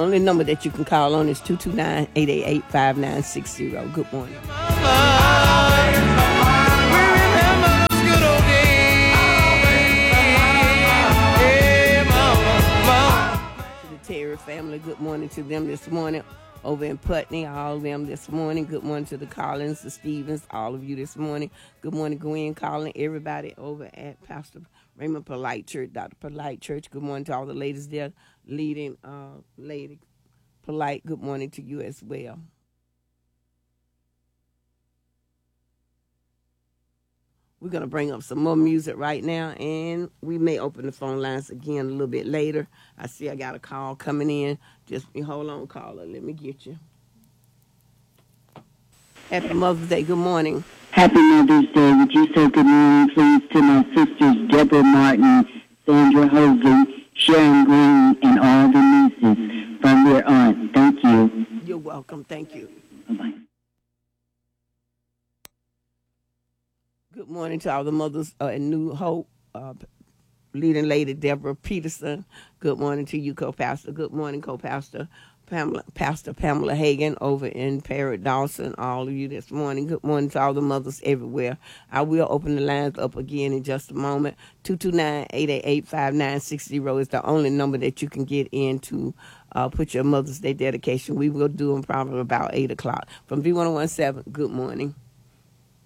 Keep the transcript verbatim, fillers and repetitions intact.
only number that you can call on is two two nine, eight eight eight, five nine six zero. Good morning. Terry family, good morning to them this morning over in Putney, all of them this morning. Good morning to the Collins, the Stevens, all of you this morning. Good morning, Gwen, Colin, everybody over at Pastor Raymond Polite Church, Doctor Polite Church. Good morning to all the ladies there leading uh, Lady Polite. Good morning to you as well. We're going to bring up some more music right now, and we may open the phone lines again a little bit later. I see I got a call coming in. Just hold on, caller. Let me get you. Happy Mother's Day. Good morning. Happy Mother's Day. Would you say good morning, please, to my sisters, Deborah Martin, Sandra Hogan, Sharon Green, and all the nieces from their aunt. Thank you. You're welcome. Thank you. Bye-bye. Good morning to all the mothers uh, in New Hope, uh, leading lady Deborah Peterson. Good morning to you, co-pastor. Good morning, co-pastor Pamela, Pastor Pamela Hagan over in Parrot Dawson. All of you this morning. Good morning to all the mothers everywhere. I will open the lines up again in just a moment. two two nine, eight eight eight, five nine six zero is the only number that you can get in to uh, put your Mother's Day dedication. We will do them probably about eight o'clock. From V one oh one seven, good morning.